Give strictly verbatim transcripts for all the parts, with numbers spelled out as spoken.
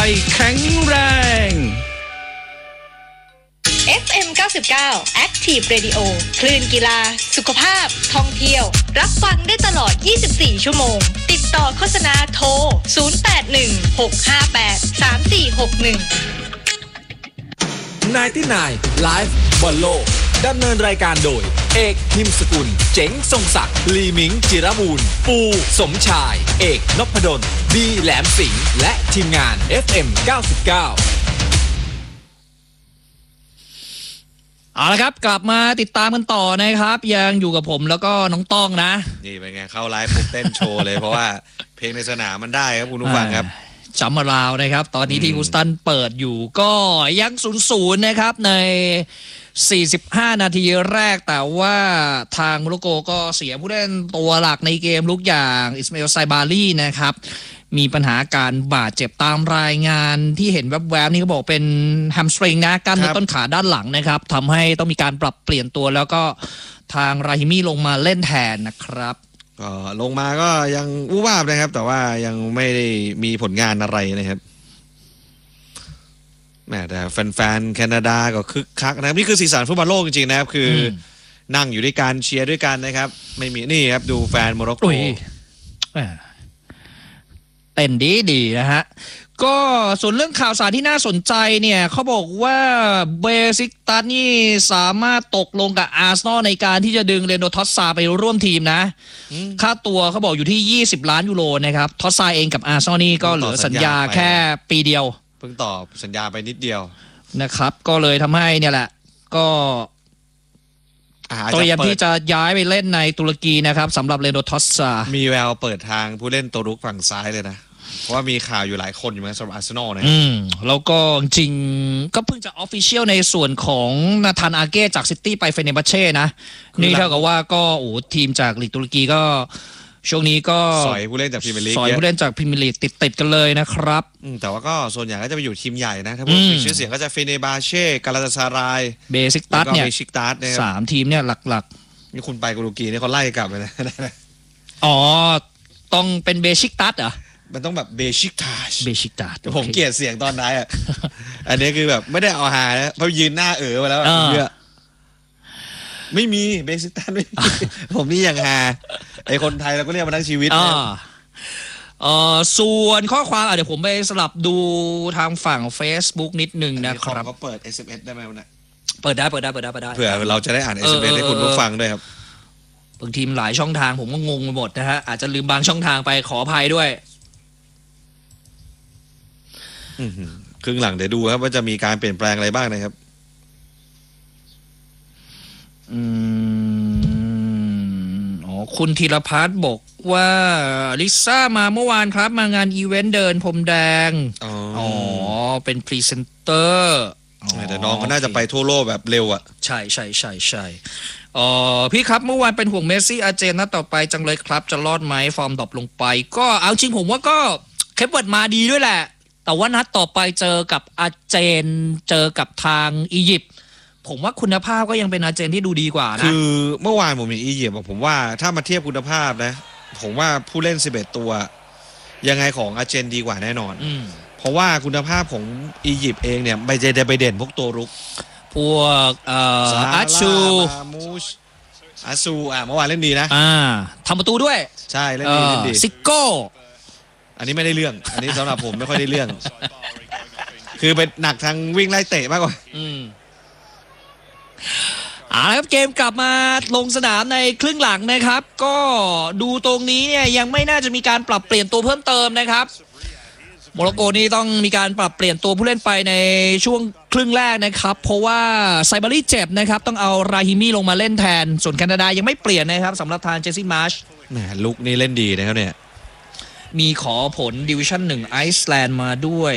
แข็งแรงเอฟ เอ็ม เก้าสิบเก้า Active Radio คลื่นกีฬาสุขภาพท่องเที่ยวรับฟังได้ตลอดยี่สิบสี่ชั่วโมงติดต่อโฆษณาโทรศูนย์ แปด หนึ่ง หก ห้า แปด สาม สี่ หก หนึ่งไนน์ตี้ไนน์ Live บอลโลกดำเนินรายการโดยเอกหิมสกุลเจ๋งทรงศักดิ์ลีมิงจิรบูรณ์ปูสมชายเอกนพดลบีแหลมสิงห์และทีมงาน เอฟ เอ็ม เก้าสิบเก้าเอาละครับกลับมาติดตามกันต่อนะครับยังอยู่กับผมแล้วก็น้องต้องนะนี่เป็นไงเข้าไลฟ์ปุ๊บเต้นโชว์เลยเพราะว่าเพลงในสนามมันได้ครับคุณผู้ฟังครับจำมาราวนะครับตอนนี้ที่ฮูสตันเปิดอยู่ก็ยังศูนย์ศูนย์นะครับในสี่สิบห้านาทีแรกแต่ว่าทางโมร็อกโกก็เสียผู้เล่นตัวหลักในเกมลุกอย่างอิสมาอิลไซบารีนะครับมีปัญหาการบาดเจ็บตามรายงานที่เห็นแวบๆนี่เขาบอกเป็นแฮมสตริงนะกล้ามเนื้อต้นขาด้านหลังนะครับทำให้ต้องมีการปรับเปลี่ยนตัวแล้วก็ทางราฮิมี่ลงมาเล่นแทนนะครับก็ลงมาก็ยังอู้วาบนะครับแต่ว่ายังไม่ได้มีผลงานอะไรนะครับแม้แต่แฟนๆแคนาดาก็คึกคักนะครับนี่คือสีสันฟุตบอลโลกจริงๆนะครับคือนั่งอยู่ด้วยกันเชียร์ด้วยกันนะครับไม่มีนี่ครับดูแฟนโมร็อกโกเต้นดีดีนะฮะก็ส่วนเรื่องข่าวสารที่น่าสนใจเนี่ยเขาบอกว่าเบซิกตัสนี่สามารถตกลงกับอาร์เซนอลในการที่จะดึงเรนโดทอสซาไปร่วมทีมนะค่าตัวเขาบอกอยู่ที่ยี่สิบล้านยูโรนะครับทอสซาเองกับอาร์เซนอลนี่ก็เหลือสัญญาแค่ปีเดียวเพิ่งต่อสัญญาไปนิดเดียวนะครับก็เลยทำให้เนี่ยแหละก็เตรียมที่จะย้ายไปเล่นในตุรกีนะครับสำหรับเรนโดทอสซามีแววเปิดทางผู้เล่นตัวรุกฝั่งซ้ายเลยนะเพราะว่ามีข่าวอยู่หลายคนอยู่นะสำหรับอาร์เซนอลนะอืมแล้วก็จริงก็เพิ่งจะออฟฟิเชียลในส่วนของนาธานอาเก้จากซิตี้ไปเฟเนบัชเช่นะนี่เท่ากับว่าก็โอ้ทีมจากลีกตุรกีก็ช่วงนี้ก็สอยผู้เล่นจากพรีเมียร์ลีกสอยผู้เล่นจากพรีเมียร์ลีกติดๆกันเลยนะครับแต่ว่าก็ส่วนใหญ่ก็จะไปอยู่ทีมใหญ่นะถ้าพูดถึงชื่อเสียงก็จะเฟเนบาเช่กาลาตาซารายเบซิกตัสเนี่ยสามทีมเนี่ยหลักๆนี่คุณไปตุรกีนี่เขาไล่กลับไปนะอ๋อต้องเป็นเบซิกตัสเหรอมันต้องแบบเบชิกตาชเบชิกตาชผมเกลียดเสียงตอนนั้นอ่ะอันนี้คือแบบไม่ได้เอาหานะเพราะยืนหน้าเอ๋อมาแล้วเยอะไม่มีเบชิกตาชไม่มีผมนี่ยังหาไอคนไทยเราก็เรียกมาทั้งชีวิตนะเอ่อส่วนข้อความเดี๋ยวผมไปสลับดูทางฝั่ง Facebook นิดนึงนะครับเขาเปิด เอส เอ็ม เอส ได้ไหมวะเนี่ยเปิดได้เปิดได้เปิดได้เปิดได้เผื่อเราจะได้อ่าน เอส เอ็ม เอส ให้คุณผู้ฟังด้วยครับบางทีมหลายช่องทางผมก็งงไปหมดนะฮะอาจจะลืมบางช่องทางไปขออภัยด้วยครึ่งหลังเดี๋ยวดูครับว่าจะมีการเปลี่ยนแปลงอะไรบ้างนะครับอืมอ๋อคุณธีรพัฒน์บอกว่าลิซ่ามาเมื่อวานครับมางานอีเวนต์เดินพรมแดงอ๋ออ๋อเป็นพรีเซนเตอร์แต่น้องเขาน่าจะไปทั่วโลกแบบเร็วอ่ะใช่ใช่ใช่ใช่อ๋อพี่ครับเมื่อวานเป็นห่วงเมสซี่อาร์เจนนัดต่อไปจังเลยครับจะรอดไหมฟอร์มดรอปลงไปก็เอาจริงผมว่าก็เคปเวิร์ดมาดีด้วยแหละแต่ว่านัดต่อไปเจอกับอาร์เจนเจอกับทางอียิปต์ผมว่าคุณภาพก็ยังเป็นอาร์เจนที่ดูดีกว่านะคือเมื่อวานผมเห็นอียิปต์ผมว่าถ้ามาเทียบคุณภาพนะผมว่าผู้เล่นสิบเอ็ดตัวยังไงของอาร์เจนดีกว่าแน่นอนเพราะว่าคุณภาพของอียิปต์เองเนี่ยไม่ได้ไปเด่นพวกตัวรุกพวกเอ่ออาชูอาซูอ่ะเมื่อวานเล่นดีนะอ่าทำประตูด้วยใช่เล่นดีเล่นดีซิโก้อันนี้ไม่ได้เรื่องอันนี้สำหรับผมไม่ค่อยได้เรื่องคือเป็นหนักทางวิ่งไล่เตะมากกว่าอืมอ่าครับเกมกลับมาลงสนามในครึ่งหลังนะครับก็ดูตรงนี้เนี่ยยังไม่น่าจะมีการปรับเปลี่ยนตัวเพิ่มเติมนะครับโมร็อกโกนี่ต้องมีการปรับเปลี่ยนตัวผู้เล่นไปในช่วงครึ่งแรกนะครับเพราะว่าไซบารีเจ็บนะครับต้องเอาราฮิมี่ลงมาเล่นแทนส่วนแคนาดายังไม่เปลี่ยนนะครับสำหรับทางเจสซี่มาร์ชแหมลุกนี่เล่นดีนะครับเนี่ยมีขอผลดิวิชั่นหนึ่งไอซ์แลนด์มาด้วย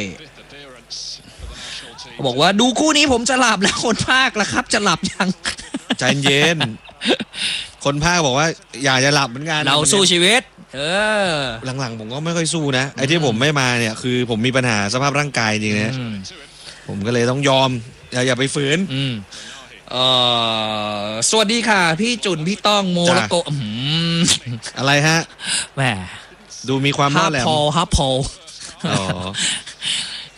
บอกว่าดูคู่นี้ผมจะหลับแล้วคนภาคล่ะครับจะหลับยังใจเย็นคนภาคบอกว่าอยากจะหลับเหมือนกันเราสู้ชีวิตเออหลังๆผมก็ไม่ค่อยสู้นะไอ้ที่ผมไม่มาเนี่ยคือผมมีปัญหาสภาพร่างกายจริงนะผมก็เลยต้องยอมอย่าอย่าไปฝืนเออสวัสดีค่ะพี่จุนพี่ต้องโมร็อกโกอะไรฮะแหมดูมีความน่าแหลมฮับพอฮับพอ